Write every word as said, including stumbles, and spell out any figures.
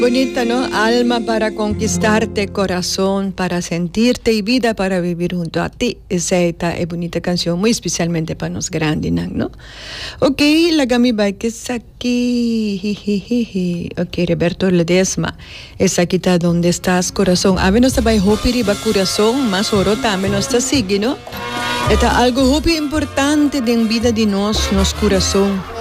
Bonita, ¿no? Alma para conquistarte, corazón para sentirte y vida para vivir junto a ti. Esa es bonita canción, muy especialmente para los grandes, ¿no? Ok, la gami va que es aquí. Ok, Roberto Ledesma. Es aquí está donde estás, corazón. A menos te va a hopiri va corazón, más oro también nos está sigue, ¿no? Está algo muy importante en vida de nos, nos corazón.